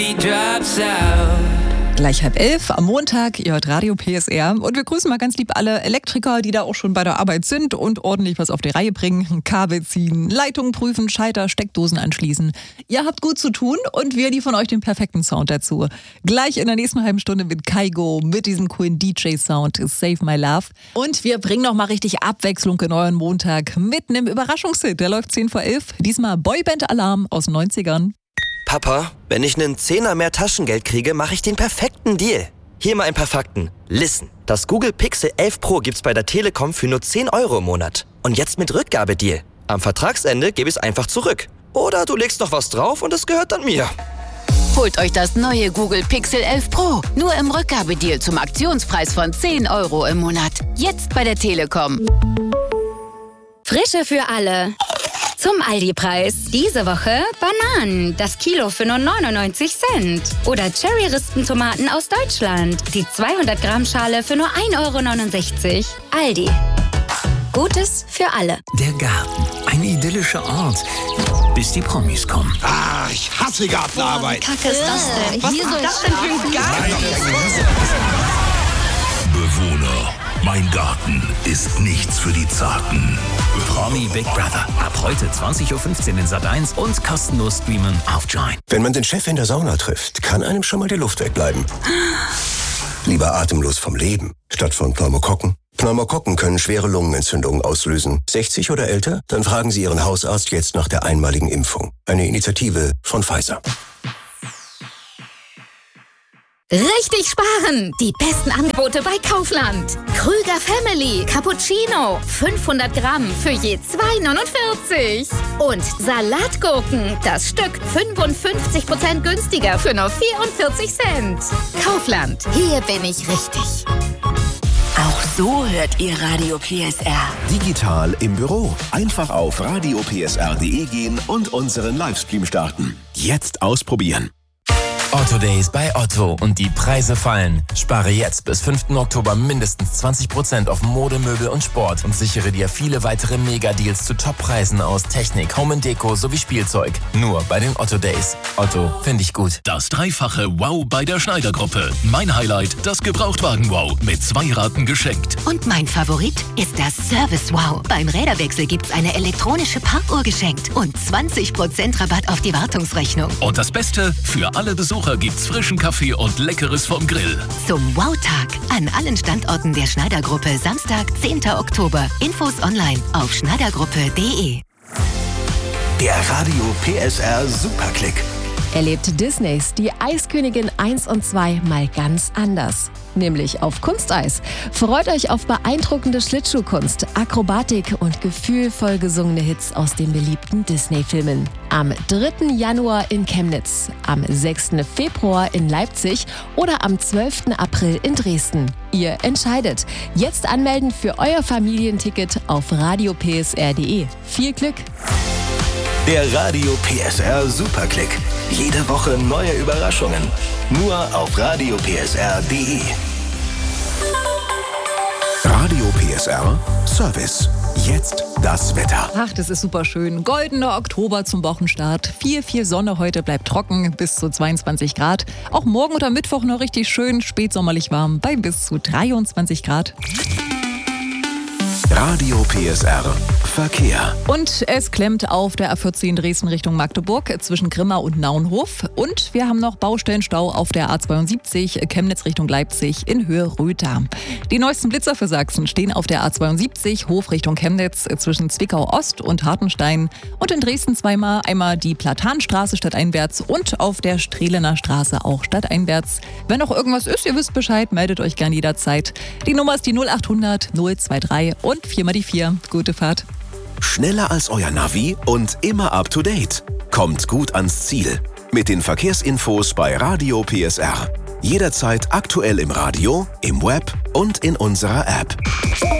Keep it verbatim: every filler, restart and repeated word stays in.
Gleich halb elf am Montag, ihr hört Radio P S R und wir grüßen mal ganz lieb alle Elektriker, die da auch schon bei der Arbeit sind und ordentlich was auf die Reihe bringen. Kabel ziehen, Leitungen prüfen, Schalter, Steckdosen anschließen. Ihr habt gut zu tun und wir liefern euch den perfekten Sound dazu. Gleich in der nächsten halben Stunde mit Kaigo, mit diesem coolen D J-Sound Save My Love. Und wir bringen noch mal richtig Abwechslung in euren Montag mit einem Überraschungshit. Der läuft zehn vor elf. Diesmal Boyband-Alarm aus den neunzigern. Papa, wenn ich einen Zehner mehr Taschengeld kriege, mache ich den perfekten Deal. Hier mal ein paar Fakten. Listen, das Google Pixel elf Pro gibt's bei der Telekom für nur zehn Euro im Monat. Und jetzt mit Rückgabedeal. Am Vertragsende gebe ich es einfach zurück. Oder du legst noch was drauf und es gehört dann mir. Holt euch das neue Google Pixel elf Pro. Nur im Rückgabedeal zum Aktionspreis von zehn Euro im Monat. Jetzt bei der Telekom. Frische für alle. Zum Aldi-Preis. Diese Woche Bananen, das Kilo für nur neunundneunzig Cent. Oder Cherry-Rispentomaten aus Deutschland, die zweihundert Gramm Schale für nur ein Euro neunundsechzig. Aldi. Gutes für alle. Der Garten, ein idyllischer Ort, bis die Promis kommen. Ah, ich hasse Gartenarbeit. Boah, wie kacke ist das denn? Was Hier ist soll das denn für ein Garten? Bewohner, mein Garten ist nichts für die Zarten. Promi Big Brother. Ab heute zwanzig Uhr fünfzehn in Sat eins und kostenlos streamen auf Join. Wenn man den Chef in der Sauna trifft, kann einem schon mal die Luft wegbleiben. Lieber atemlos vom Leben, statt von Pneumokokken. Pneumokokken können schwere Lungenentzündungen auslösen. sechzig oder älter? Dann fragen Sie Ihren Hausarzt jetzt nach der einmaligen Impfung. Eine Initiative von Pfizer. Richtig sparen! Die besten Angebote bei Kaufland. Krüger Family Cappuccino. fünfhundert Gramm für je zwei neunundvierzig. Und Salatgurken. Das Stück fünfundfünfzig Prozent günstiger für nur vierundvierzig Cent. Kaufland. Hier bin ich richtig. Auch so hört ihr Radio P S R. Digital im Büro. Einfach auf radio p s r punkt d e gehen und unseren Livestream starten. Jetzt ausprobieren. Otto Days bei Otto und die Preise fallen. Spare jetzt bis fünften Oktober mindestens zwanzig Prozent auf Mode, Möbel und Sport und sichere dir viele weitere Mega-Deals zu Top-Preisen aus Technik, Home and Deko sowie Spielzeug. Nur bei den Otto Days. Otto, finde ich gut. Das dreifache Wow bei der Schneider-Gruppe. Mein Highlight, das Gebrauchtwagen-Wow mit zwei Raten geschenkt. Und mein Favorit ist das Service-Wow. Beim Räderwechsel gibt's eine elektronische Parkuhr geschenkt und zwanzig Prozent Rabatt auf die Wartungsrechnung. Und das Beste, für alle Besucher gibt's frischen Kaffee und Leckeres vom Grill. Zum Wow-Tag an allen Standorten der Schneider-Gruppe Samstag, zehnten Oktober. Infos online auf schneidergruppe punkt d e. Der Radio P S R Superklick. Erlebt Disneys Die Eiskönigin eins und zwei mal ganz anders. Nämlich auf Kunsteis. Freut euch auf beeindruckende Schlittschuhkunst, Akrobatik und gefühlvoll gesungene Hits aus den beliebten Disney-Filmen. Am dritten Januar in Chemnitz, am sechsten Februar in Leipzig oder am zwölften April in Dresden. Ihr entscheidet. Jetzt anmelden für euer Familienticket auf radio p s r punkt d e. Viel Glück! Der Radio P S R Superklick. Jede Woche neue Überraschungen. Nur auf radio p s r punkt d e. Radio P S R Service. Jetzt das Wetter. Ach, das ist super schön. Goldener Oktober zum Wochenstart. Viel, viel Sonne heute, bleibt trocken, bis zu zweiundzwanzig Grad. Auch morgen oder Mittwoch noch richtig schön, spätsommerlich warm, bei bis zu dreiundzwanzig Grad. Radio P S R Verkehr. Und es klemmt auf der A vierzehn Dresden Richtung Magdeburg zwischen Grimma und Naunhof. Und wir haben noch Baustellenstau auf der A zweiundsiebzig Chemnitz Richtung Leipzig in Höhe Rötha. Die neuesten Blitzer für Sachsen stehen auf der A zweiundsiebzig Hof Richtung Chemnitz zwischen Zwickau Ost und Hartenstein. Und in Dresden zweimal, einmal die Platanstraße stadteinwärts und auf der Strehlener Straße auch stadteinwärts. Wenn noch irgendwas ist, ihr wisst Bescheid, meldet euch gern jederzeit. Die Nummer ist die null achthundert null dreiundzwanzig und vier mal die vier. Gute Fahrt. Schneller als euer Navi und immer up to date. Kommt gut ans Ziel. Mit den Verkehrsinfos bei Radio P S R. Jederzeit aktuell im Radio, im Web und in unserer App.